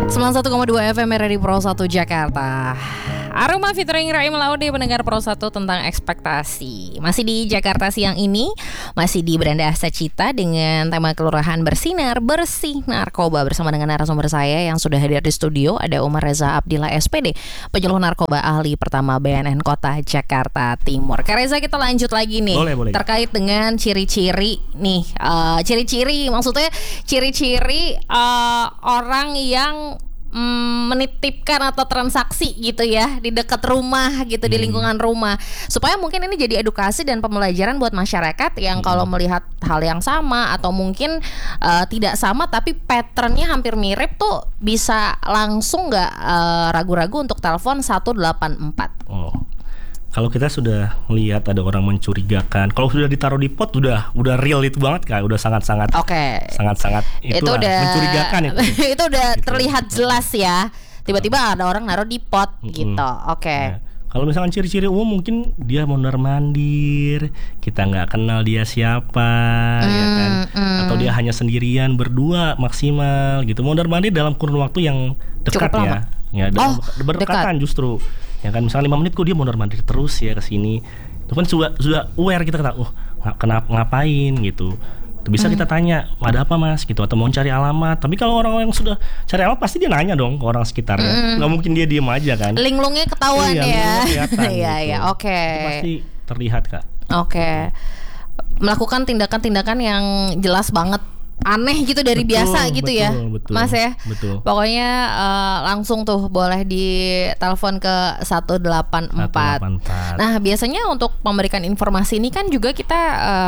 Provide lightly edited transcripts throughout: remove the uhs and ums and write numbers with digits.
91,2 FM Radio Pro 1 Jakarta. Aroma featuring Raim Laude, pendengar Pro 1 tentang ekspektasi. Masih di Jakarta siang ini, masih di Beranda Asa Cita dengan tema Kelurahan Bersinar, Bersih Narkoba bersama dengan narasumber saya yang sudah hadir di studio. Ada Umar Reza Abdillah SPD, penyuluh narkoba ahli pertama BNN Kota Jakarta Timur. Kak Reza, kita lanjut lagi nih. Boleh. Terkait dengan ciri-ciri nih, ciri-ciri maksudnya ciri-ciri orang yang menitipkan atau transaksi gitu ya di dekat rumah gitu, di lingkungan rumah, supaya mungkin ini jadi edukasi dan pembelajaran buat masyarakat yang kalau melihat hal yang sama atau mungkin tidak sama tapi patternnya hampir mirip tuh bisa langsung nggak ragu-ragu untuk telepon 184. Kalau kita sudah melihat ada orang mencurigakan, kalau sudah ditaruh di pot udah real itu banget Kak, udah sangat-sangat sangat-sangat itu udah mencurigakan itu. Itu udah gitu. Terlihat jelas ya. Tiba-tiba ada orang naruh di pot gitu. Nah, kalau misalkan ciri-ciri umum mungkin dia mondar-mandir, kita nggak kenal dia siapa, ya kan? Atau dia hanya sendirian berdua maksimal gitu. Mondar-mandir dalam kurun waktu yang dekat ya berdekatan justru. Ya kan, misalnya 5 menit kok dia mondar-mandir terus ya ke sini. Itu kan sudah aware kita kata, kenapa ngapain gitu. Bisa kita tanya, ada apa Mas gitu, atau mau cari alamat. Tapi kalau orang yang sudah cari alamat pasti dia nanya dong ke orang sekitarnya. Nggak mungkin dia diem aja kan. Linglungnya ketahuan ya. Iya, oke. Itu pasti terlihat Kak. Oke. Melakukan tindakan-tindakan yang jelas banget aneh gitu dari biasa gitu ya Mas ya. Betul. Pokoknya langsung tuh boleh ditelepon ke 184. Nah biasanya untuk memberikan informasi ini kan juga kita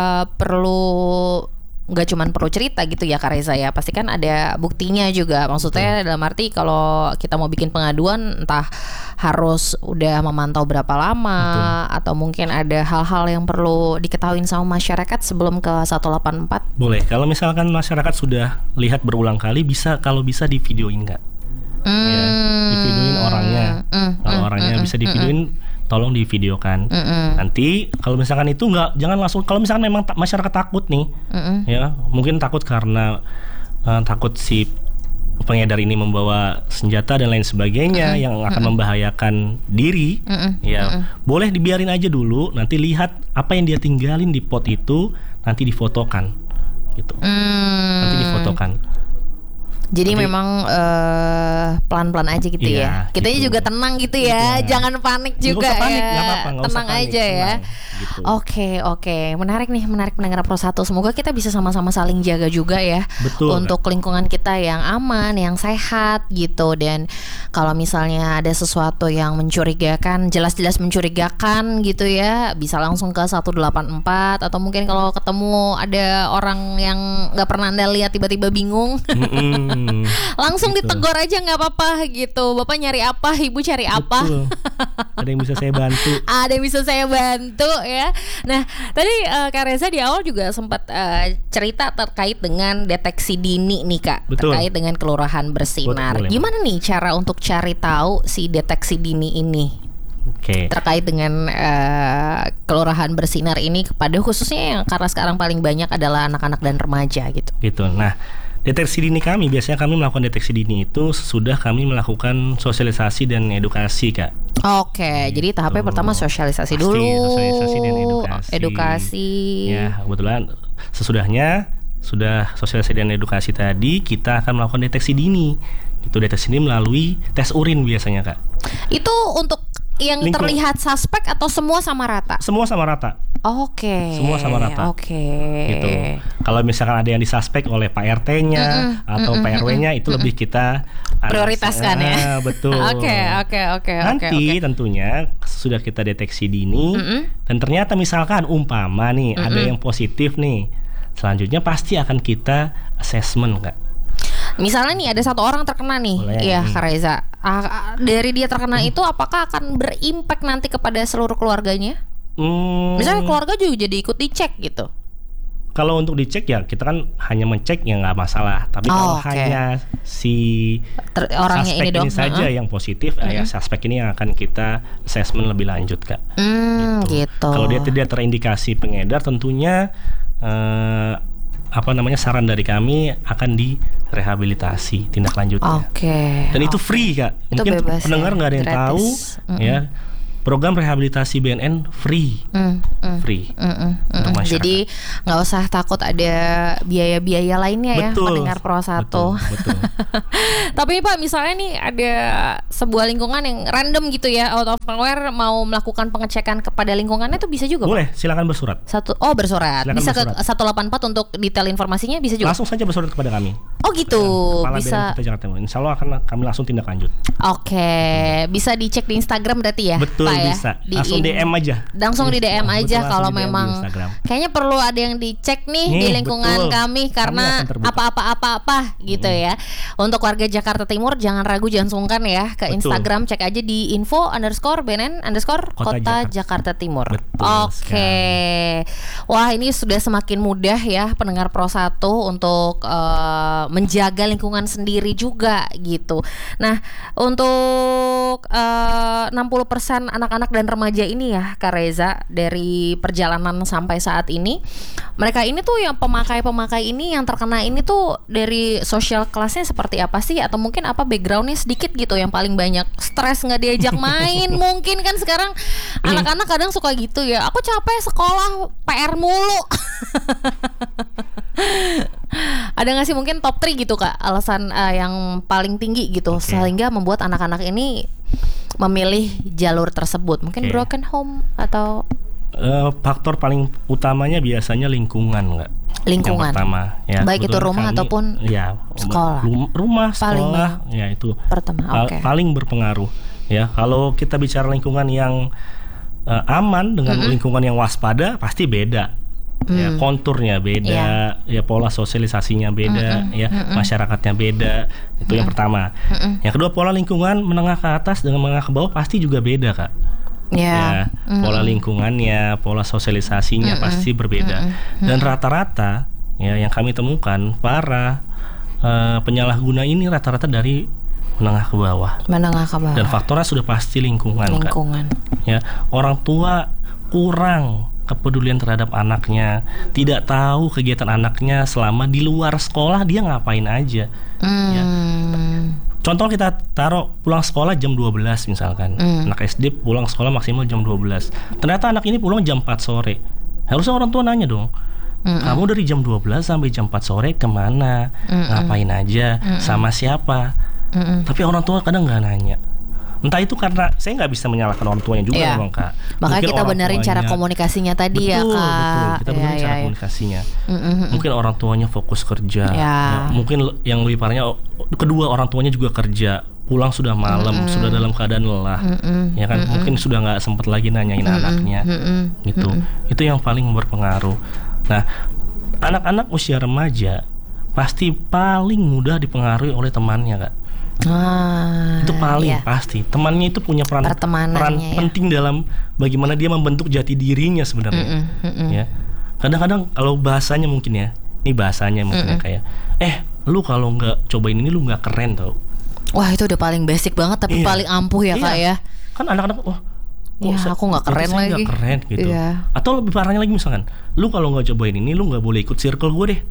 nggak cuma perlu cerita gitu ya Kak Reza ya, pasti kan ada buktinya juga. Maksudnya dalam arti kalau kita mau bikin pengaduan entah harus udah memantau berapa lama atau mungkin ada hal-hal yang perlu diketahui sama masyarakat sebelum ke 184. Boleh, kalau misalkan masyarakat sudah lihat berulang kali kalau bisa divideoin Kak. Ya, divideoin orangnya. Kalau orangnya bisa divideoin, tolong divideokan. Nanti kalau misalkan itu jangan langsung. Kalau misalkan memang masyarakat takut nih, ya mungkin takut karena takut si pengedar ini membawa senjata dan lain sebagainya yang akan membahayakan diri, boleh dibiarin aja dulu. Nanti lihat apa yang dia tinggalin di pot itu, nanti difotokan, gitu. Nanti difotokan. Jadi memang pelan-pelan aja gitu ya. Kitanya juga tenang gitu ya. Jangan panik juga panik, ya. Gak apa-apa, tenang panik, aja ya. Gitu. Oke. Menarik pendengar Pro 1. Semoga kita bisa sama-sama saling jaga juga ya. Betul, untuk lingkungan kita yang aman, yang sehat gitu. Dan kalau misalnya ada sesuatu yang mencurigakan, jelas-jelas mencurigakan gitu ya, bisa langsung ke 184. Atau mungkin kalau ketemu ada orang yang gak pernah Anda lihat tiba-tiba bingung, langsung gitu. Ditegur aja nggak apa-apa gitu. Bapak nyari apa, ibu cari apa? Ada yang bisa saya bantu. Ada yang bisa saya bantu ya. Nah tadi Kak Reza di awal juga sempat cerita terkait dengan deteksi dini nih Kak. Terkait dengan Kelurahan Bersinar. Gimana nih cara untuk cari tahu si deteksi dini ini? Terkait dengan Kelurahan Bersinar ini kepada khususnya yang karena sekarang paling banyak adalah anak-anak dan remaja gitu. Nah, deteksi dini biasanya kami melakukan deteksi dini itu sesudah kami melakukan sosialisasi dan edukasi Kak. Jadi tahapnya pertama sosialisasi dulu. Sosialisasi dan edukasi. Ya, kebetulan sesudahnya sudah sosialisasi dan edukasi tadi, kita akan melakukan deteksi dini. Itu deteksi dini melalui tes urin biasanya Kak. Itu untuk yang terlihat suspek atau semua sama rata? Semua sama rata. Semua sama rata. Gitu. Kalau misalkan ada yang disuspek oleh Pak RT-nya atau Pak RW-nya, itu lebih kita prioritaskan ya. Betul. Nanti tentunya sudah kita deteksi dini dan ternyata misalkan umpama nih ada yang positif nih, selanjutnya pasti akan kita assessment Kak. Misalnya nih ada satu orang terkena nih, iya Kak Reza. Dari dia terkena itu apakah akan berimpact nanti kepada seluruh keluarganya? Misalnya keluarga juga jadi ikut dicek gitu. Kalau untuk dicek ya kita kan hanya mencek ya nggak masalah. Tapi kalau hanya si orangnya suspek ini saja yang positif, ya suspek ini yang akan kita assessment lebih lanjut Kak. Gitu. Kalau dia tidak terindikasi pengedar, tentunya saran dari kami akan rehabilitasi tindak lanjutnya. Oke. Dan itu free Kak. Itu Mungkin bebas pendengar nggak ada yang gratis. tahu ya. Program rehabilitasi BNN free, free untuk masyarakat. Jadi nggak usah takut ada biaya-biaya lainnya betul, ya pendengar Pro 1. Betul. Tapi Pak, misalnya nih ada sebuah lingkungan yang random gitu ya, out of nowhere mau melakukan pengecekan kepada lingkungannya itu bisa juga Boleh, Pak? silakan bersurat. Bersurat. Silakan Bisa bersurat. ke 184 untuk detail informasinya bisa juga. Langsung saja bersurat kepada kami. Oh gitu. Kepala Bisa. BNN Kota Jakarta Timur. Insya Allah akan kami langsung tindak lanjut. Oke, bisa dicek di Instagram berarti ya, Betul, Pak ya? bisa. Langsung DM aja. Langsung di DM Betul, aja langsung kalau di DM di memang Instagram. kayaknya perlu ada yang dicek nih di Nih, lingkungan betul. kami karena Kami akan terbuka. apa-apa gitu ya. Untuk warga Jakarta Timur jangan ragu, jangan sungkan ya ke Betul. Instagram, cek aja di info_BNN_Kota Jakarta Timur. Betul Oke. Wah, ini sudah semakin mudah ya pendengar Pro 1 untuk menjaga lingkungan sendiri juga gitu. Nah, untuk 60% anak-anak dan remaja ini ya Kak Reza, dari perjalanan sampai saat ini, mereka ini tuh yang pemakai ini yang terkena ini tuh dari social kelasnya seperti apa sih, atau mungkin apa backgroundnya sedikit gitu yang paling banyak stres, nggak diajak main mungkin kan sekarang anak-anak kadang suka gitu ya, aku capek sekolah PR mulu. Ada nggak sih mungkin top 3 gitu Kak alasan yang paling tinggi gitu sehingga membuat anak-anak ini memilih jalur tersebut, mungkin broken home atau faktor paling utamanya biasanya lingkungan nggak? Lingkungan. Yang pertama ya. Baik itu rumah ataupun ya, sekolah. Rumah, sekolah ya itu pertama. Paling berpengaruh ya. Kalau kita bicara lingkungan yang aman dengan lingkungan yang waspada pasti beda. Ya, konturnya beda, ya pola sosialisasinya beda, ya masyarakatnya beda. Itu yang pertama. Yang kedua, pola lingkungan menengah ke atas dengan menengah ke bawah pasti juga beda Kak. Ya, pola lingkungannya, pola sosialisasinya pasti berbeda. Dan rata-rata ya yang kami temukan para penyalahguna ini rata-rata dari menengah ke bawah. Menengah ke bawah. Dan faktornya sudah pasti lingkungan. Lingkungan. Kak. Ya, orang tua kurang kepedulian terhadap anaknya, tidak tahu kegiatan anaknya selama di luar sekolah dia ngapain aja. Ya. Contoh kita taruh pulang sekolah jam 12 misalkan. Anak SD pulang sekolah maksimal jam 12. Ternyata anak ini pulang jam 4 sore. Harusnya orang tua nanya dong. Kamu dari jam 12 sampai jam 4 sore kemana? Ngapain aja? Sama siapa? Tapi orang tua kadang nggak nanya. Entah itu karena saya nggak bisa menyalahkan orang tuanya juga memang Kak. Makanya Mungkin kita benerin cara komunikasinya tadi ya Kak. Betul, kita benerin cara komunikasinya. Mungkin orang tuanya fokus kerja. Ya, mungkin yang lebih parahnya kedua orang tuanya juga kerja. Pulang sudah malam, sudah dalam keadaan lelah. Ya kan, mungkin sudah nggak sempat lagi nanyain anaknya. Gitu. Itu yang paling berpengaruh. Nah, anak-anak usia remaja pasti paling mudah dipengaruhi oleh temannya Kak. Itu paling pasti. Temannya itu punya peran penting dalam bagaimana dia membentuk jati dirinya sebenarnya. Ya. Kadang-kadang kalau bahasanya mungkin ya, ini bahasanya mungkin kayak, lu kalau nggak cobain ini lu nggak keren tau. Wah, itu udah paling basic banget tapi paling ampuh ya Kak ya. Kan anak-anak aku nggak keren lagi. Gak keren gitu. Atau lebih parahnya lagi misalkan, lu kalau nggak cobain ini lu nggak boleh ikut circle gue deh.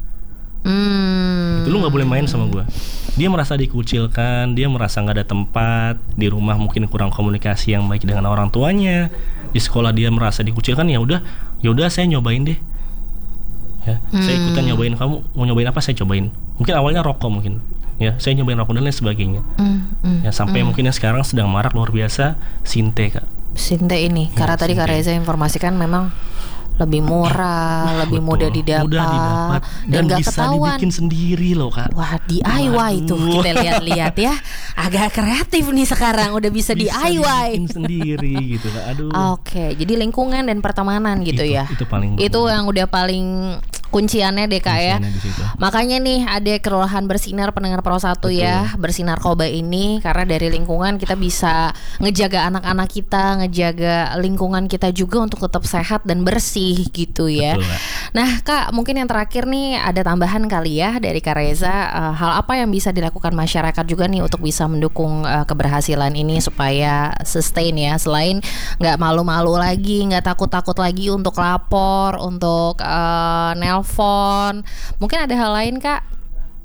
Itu lu nggak boleh main sama gue. Dia merasa dikucilkan, dia merasa nggak ada tempat, di rumah mungkin kurang komunikasi yang baik dengan orang tuanya, di sekolah dia merasa dikucilkan. Ya udah saya nyobain deh. Ya, saya ikutan nyobain, kamu mau nyobain apa saya cobain. Mungkin awalnya rokok mungkin. Ya, saya nyobain rokok dan lain sebagainya. Ya sampai mungkin yang sekarang sedang marak luar biasa Sinte Kak. Sinte ini karena tadi Kak Reza informasikan memang lebih murah, lebih mudah didapat dan gak bisa ketahuan. Dibikin sendiri loh Kak. Wah, DIY tuh kita lihat-lihat ya. Agak kreatif nih sekarang udah bisa DIY. Bikin sendiri gitu Kak. Aduh. Oke, jadi lingkungan dan pertemanan gitu ya. Itu yang udah paling kunciannya deh Kak ya. Makanya nih ada kelurahan bersinar pendengar Pro 1 ya, bersinarkoba ini karena dari lingkungan kita bisa ngejaga anak-anak kita, ngejaga lingkungan kita juga untuk tetap sehat dan bersih gitu ya. Nah Kak, mungkin yang terakhir nih ada tambahan kali ya dari Kak Reza, hal apa yang bisa dilakukan masyarakat juga nih untuk bisa mendukung keberhasilan ini supaya sustain ya, selain nggak malu-malu lagi, nggak takut-takut lagi untuk lapor, untuk nelpon, mungkin ada hal lain Kak?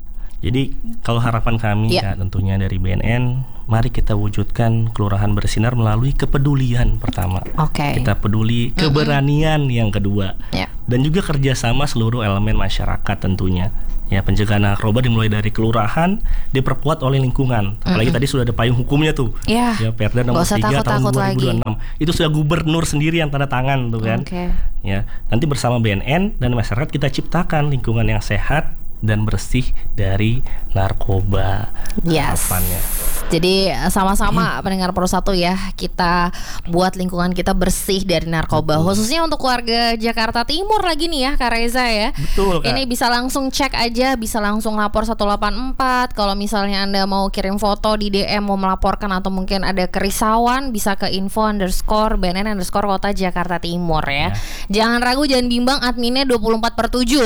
Jadi kalau harapan kami ya tentunya dari BNN, mari kita wujudkan kelurahan bersinar melalui kepedulian pertama. Kita peduli, keberanian yang kedua, dan juga kerjasama seluruh elemen masyarakat tentunya. Ya, pencegahan narkoba dimulai dari kelurahan, diperkuat oleh lingkungan. Apalagi tadi sudah ada payung hukumnya tuh. Ya, Perda nomor 3 tahun 2026. Itu sudah gubernur sendiri yang tanda tangan tuh kan. Ya, nanti bersama BNN dan masyarakat kita ciptakan lingkungan yang sehat dan bersih dari narkoba. Harapannya. Jadi sama-sama pendengar Pro 1 ya, kita buat lingkungan kita bersih dari narkoba. Khususnya untuk warga Jakarta Timur lagi nih ya Kak Reza ya. Betul, Kak. Ini bisa langsung cek aja, bisa langsung lapor 184. Kalau misalnya Anda mau kirim foto di DM, mau melaporkan atau mungkin ada kerisauan, bisa ke info_BNN_Kota Jakarta Timur ya. Jangan ragu, jangan bimbang, adminnya 24/7.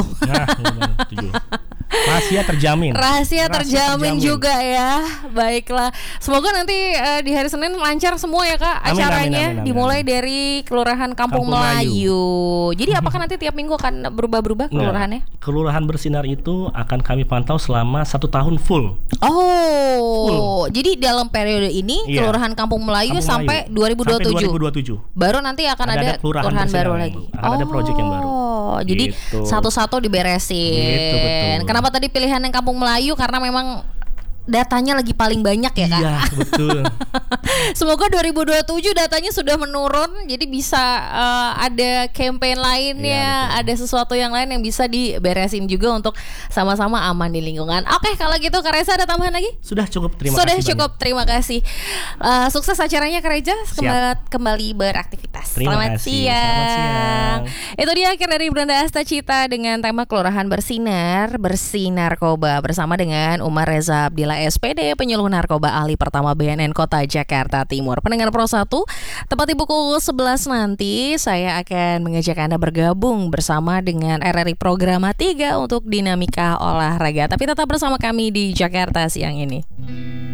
Rahasia terjamin. Rahasia terjamin juga ya. Baiklah, semoga nanti di hari Senin lancar semua ya Kak acaranya. Dimulai dari Kelurahan Kampung Melayu. Jadi apakah nanti tiap minggu akan berubah-berubah kelurahannya? Kelurahan Bersinar itu akan kami pantau selama 1 tahun full. Jadi dalam periode ini Kelurahan Kampung Melayu sampai 2027. Baru nanti akan ada kelurahan baru lagi. Ada proyek yang baru. Jadi satu-satu diberesin. Betul. Kenapa tadi pilihan yang Kampung Melayu? Karena memang datanya lagi paling banyak ya Kak. Iya, betul. Semoga 2027 datanya sudah menurun, jadi bisa ada campaign lainnya, ada sesuatu yang lain yang bisa diberesin juga untuk sama-sama aman di lingkungan. Oke, kalau gitu Kak Reza ada tambahan lagi? Sudah cukup, terima kasih. Sudah cukup, terima kasih. Sukses acaranya Kak Reza, kembali beraktivitas. Selamat siang. Itu dia akhir dari Brenda Asta Cita dengan tema Kelurahan Bersinar, Bersih Narkoba bersama dengan Umar Reza Abdillah SPD, penyuluh narkoba ahli pertama BNN Kota Jakarta Timur. Pendengar Pro 1, tepat di pukul 11 nanti saya akan mengajak Anda bergabung bersama dengan RRI Programa 3 untuk dinamika olahraga. Tapi tetap bersama kami di Jakarta siang ini.